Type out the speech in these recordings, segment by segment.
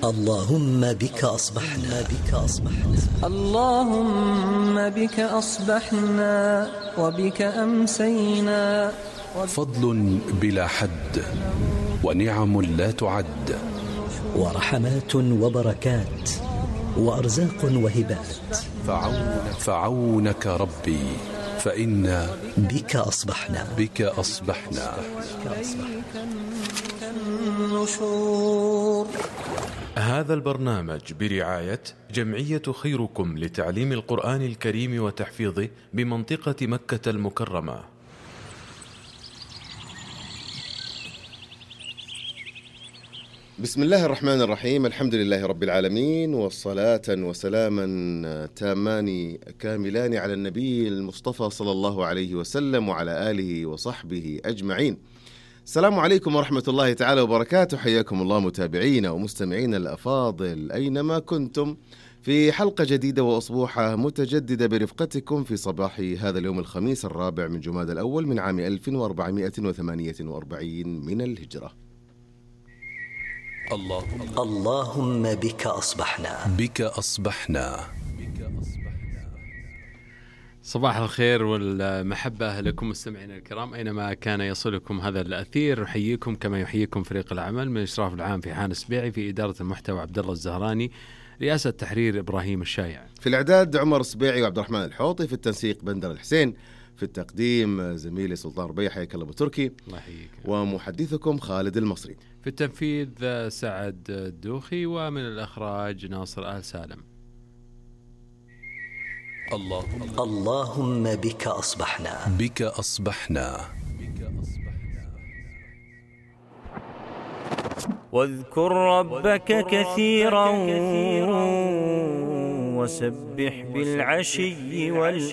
اللهم بك أصبحنا اللهم بك أصبحنا وبك أمسينا. فضل بلا حد ونعم لا تعد، ورحمات وبركات وأرزاق وهبات. فعونك ربي فإنا بك أصبحنا. النشور. هذا البرنامج برعاية جمعية خيركم لتعليم القرآن الكريم وتحفيظه بمنطقة مكة المكرمة. بسم الله الرحمن الرحيم، الحمد لله رب العالمين، والصلاة وسلاما تامان كاملان على النبي المصطفى صلى الله عليه وسلم وعلى آله وصحبه أجمعين. السلام عليكم ورحمة الله تعالى وبركاته. حياكم الله متابعينا ومستمعينا الأفاضل أينما كنتم في حلقة جديدة وأصبوحة متجددة برفقتكم في صباح هذا اليوم الخميس 4 من جماد الأول من عام 1448 من الهجرة. اللهم بك أصبحنا. صباح الخير والمحبة لكم مستمعينا الكرام أينما كان يصلكم هذا الأثير. نحييكم كما يحييكم فريق العمل من إشراف العام في حان السبيعي، في إدارة المحتوى عبد الله الزهراني، رئاسة تحرير إبراهيم الشايع، في الإعداد عمر السبيعي وعبد الرحمن الحوطي، في التنسيق بندر الحسين، في التقديم زميلي سلطان ربيع حياك الله أبو تركي، الله يحييك، ومحدثكم خالد المصري، في التنفيذ سعد الدوخي، ومن الإخراج ناصر آل سالم. اللهم بك أصبحنا. واذكر ربك كثيرا وسبح بالعشي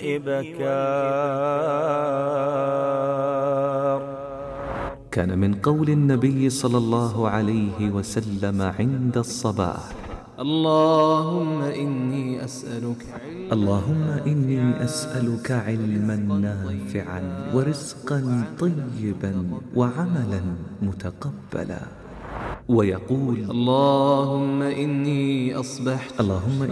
والإبكار. كان من قول النبي صلى الله عليه وسلم عند الصباح: اللهم إني أسألك علما نافعا ورزقا طيبا وعملا متقبلا. ويقول: اللهم إني أصبحت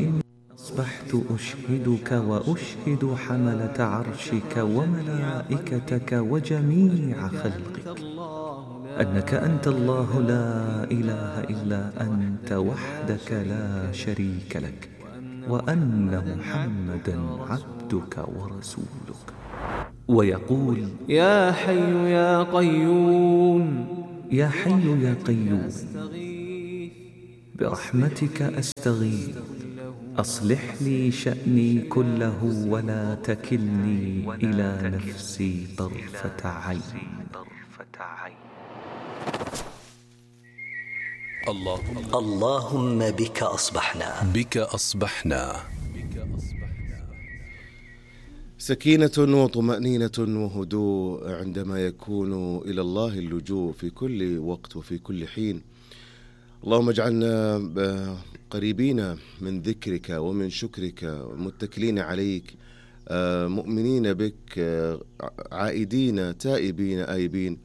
أشهدك وأشهد حملة عرشك وملائكتك وجميع خلقك أنك أنت الله لا إله إلا أنت وحدك لا شريك لك، وأن محمدا عبدك ورسولك. ويقول: يا حي يا قيوم برحمتك أستغيث، أصلح لي شأني كله ولا تكلني إلى نفسي طرفة عين. اللهم بك أصبحنا. سكينة وطمأنينة وهدوء عندما يكون إلى الله اللجوء في كل وقت وفي كل حين. اللهم اجعلنا قريبين من ذكرك ومن شكرك، متكلين عليك، مؤمنين بك، عائدين تائبين آيبين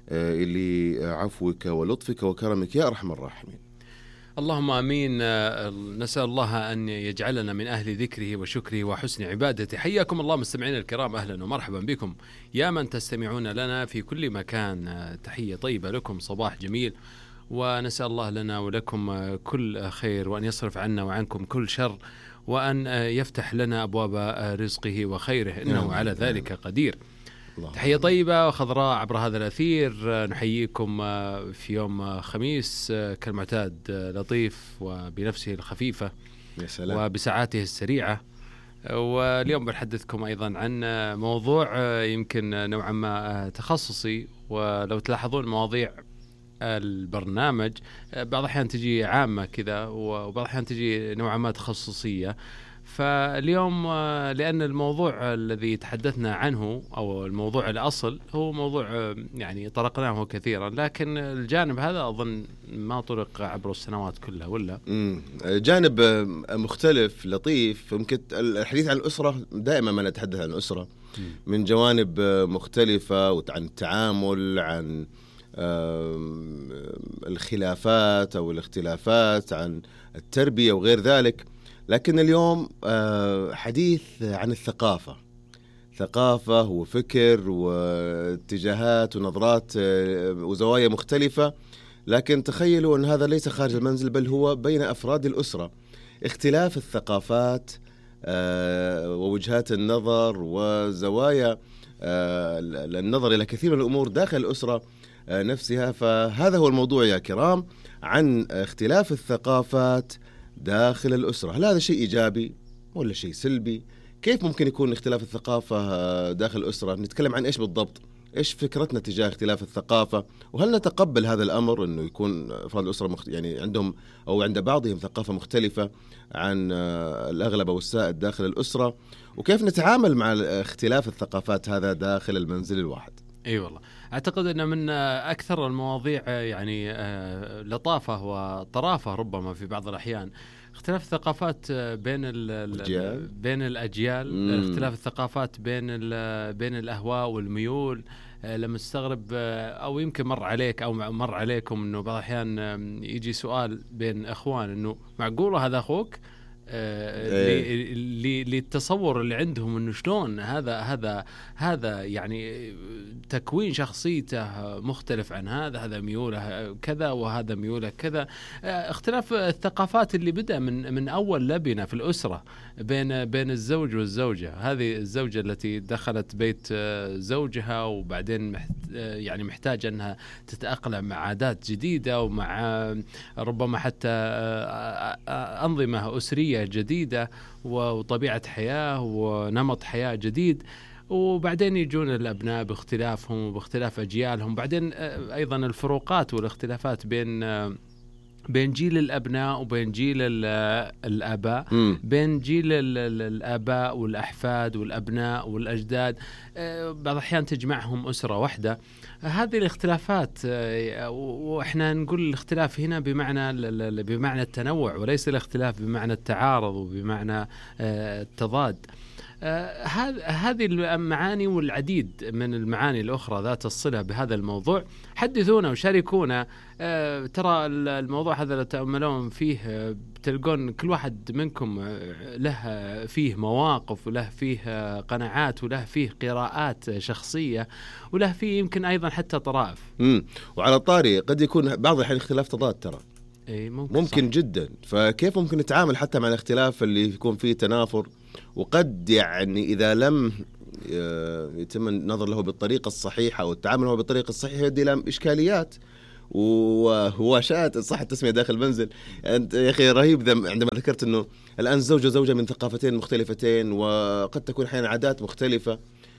لعفوك ولطفك وكرمك يا أرحم الراحمين. اللهم آمين. نسأل الله أن يجعلنا من أهل ذكره وشكره وحسن عبادته. حياكم الله مستمعين الكرام، أهلا ومرحبا بكم يا من تستمعون لنا في كل مكان. تحية طيبة لكم، صباح جميل، ونسأل الله لنا ولكم كل خير، وأن يصرف عنا وعنكم كل شر، وأن يفتح لنا أبواب رزقه وخيره، إنه على ذلك قدير. تحية طيبة وخضراء عبر هذا الأثير. نحييكم في يوم خميس كالمعتاد، لطيف وبنفسه الخفيفة يا سلام، وبساعاته السريعة. واليوم بنحدثكم أيضا عن موضوع يمكن نوعا ما تخصصي، ولو تلاحظون مواضيع البرنامج بعض الأحيان تجي عامة كذا، وبعض الأحيان تجي نوعا ما تخصصية. فاليوم لأن الموضوع الذي تحدثنا عنه أو الموضوع الأصل هو موضوع يعني طرقناه كثيرا، لكن الجانب هذا أظن ما طرق عبر السنوات كلها، ولا جانب مختلف لطيف. يمكن الحديث عن الأسرة دائما ما نتحدث عن الأسرة من جوانب مختلفة، وعن التعامل، عن الخلافات أو الاختلافات عن التربية وغير ذلك. لكن اليوم حديث عن الثقافة، ثقافة وفكر واتجاهات ونظرات وزوايا مختلفة. لكن تخيلوا أن هذا ليس خارج المنزل، بل هو بين أفراد الأسرة. اختلاف الثقافات ووجهات النظر وزوايا النظر إلى كثير من الأمور داخل الأسرة نفسها. فهذا هو الموضوع يا كرام، عن اختلاف الثقافات داخل الأسرة. هل هذا شيء إيجابي ولا شيء سلبي؟ كيف ممكن يكون اختلاف الثقافة داخل الأسرة؟ نتكلم عن إيش بالضبط؟ إيش فكرتنا تجاه اختلاف الثقافة؟ وهل نتقبل هذا الأمر أنه يكون أفراد الأسرة يعني عندهم أو عند بعضهم ثقافة مختلفة عن الأغلب أو السائد داخل الأسرة؟ وكيف نتعامل مع اختلاف الثقافات هذا داخل المنزل الواحد؟ اي والله اعتقد ان من اكثر المواضيع يعني لطافه وطرافه ربما في بعض الاحيان اختلاف الثقافات بين الاجيال، اختلاف الثقافات بين الاهواء والميول. لما تستغرب او يمكن مر عليك او مر عليكم انه بعض الاحيان يجي سؤال بين اخوان انه معقوله هذا اخوك؟ للتصور اللي عندهم انه شلون هذا يعني تكوين شخصيته مختلف عن هذا ميوله كذا وهذا ميوله كذا. اختلاف الثقافات اللي بدأ من اول لبنة في الأسرة بين الزوج والزوجة. هذه الزوجة التي دخلت بيت زوجها وبعدين يعني محتاجة انها تتأقلم مع عادات جديدة ومع ربما حتى أنظمة أسرية جديدة وطبيعة حياة ونمط حياة جديد. وبعدين يجون الأبناء باختلافهم وباختلاف أجيالهم. بعدين أيضا الفروقات والاختلافات بين جيل الأبناء وبين جيل الآباء، بين جيل الآباء والأحفاد والأبناء والأجداد. بعض الأحيان تجمعهم أسرة واحدة. هذه الاختلافات، وإحنا نقول الاختلاف هنا بمعنى التنوع وليس الاختلاف بمعنى التعارض وبمعنى التضاد. هذه المعاني والعديد من المعاني الأخرى ذات الصلة بهذا الموضوع. حدثونا وشاركونا. ترى الموضوع هذا لو تأملون فيه تلقون كل واحد منكم له فيه مواقف وله فيه قناعات وله فيه قراءات شخصية وله فيه يمكن أيضا حتى طرائف. وعلى الطاري قد يكون بعض الحين اختلاف تضاد ترى ممكن جدا. فكيف ممكن نتعامل حتى مع الاختلاف اللي يكون فيه تنافر؟ وقد يعني إذا لم يتم النظر له بالطريقة الصحيحة أو التعامل معه بالطريقة الصحيحة يؤدي إلى إشكاليات وهواشات صح التسمية داخل المنزل. أنت يا أخي رهيب عندما ذكرت أنه الآن زوج وزوجة من ثقافتين مختلفتين وقد تكون أحيانا عادات مختلفة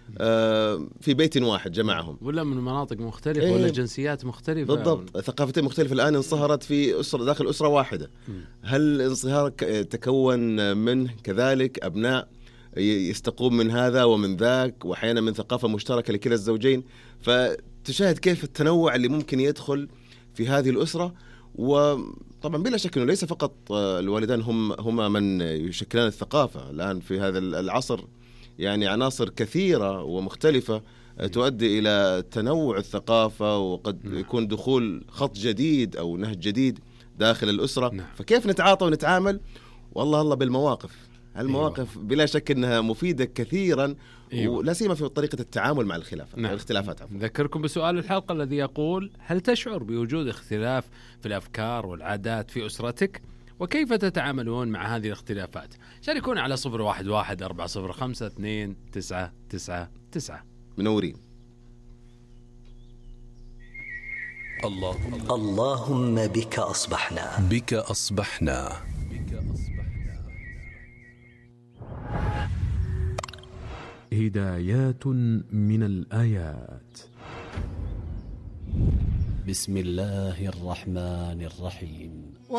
في بيت واحد جمعهم، ولا من مناطق مختلفة ولا جنسيات مختلفة. بالضبط، ثقافتين مختلفة الآن انصهرت في أسرة داخل أسرة واحدة. هل الانصهار تكون منه كذلك أبناء يستقوم من هذا ومن ذاك وأحيانا من ثقافة مشتركة لكلا الزوجين؟ فتشاهد كيف التنوع اللي ممكن يدخل في هذه الأسرة. وطبعا بلا شك أنه ليس فقط الوالدان هما من يشكلان الثقافة الآن في هذا العصر، يعني عناصر كثيرة ومختلفة تؤدي إلى تنوع الثقافة، وقد يكون دخول خط جديد أو نهج جديد داخل الأسرة. فكيف نتعاطى ونتعامل؟ والله بالمواقف. المواقف بلا شك أنها مفيدة كثيرا، ولا سيما في طريقة التعامل مع الاختلافات. نذكركم بسؤال الحلقة الذي يقول: هل تشعر بوجود اختلاف في الأفكار والعادات في أسرتك؟ وكيف تتعاملون مع هذه الاختلافات؟ شاركونا على 0114052999. منورين. اللهم بك أصبحنا. بك أصبحنا. هدايات من الآيات. بسم الله الرحمن الرحيم.